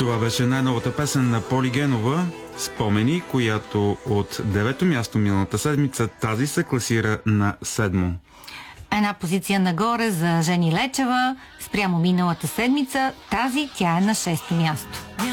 Това беше най-новата песен на Полигенова "Спомени", която от 9-то място миналата седмица тази се класира на 7-мо. Една позиция нагоре за Жени Лечева спрямо миналата седмица. Тази тя е на 6-то място.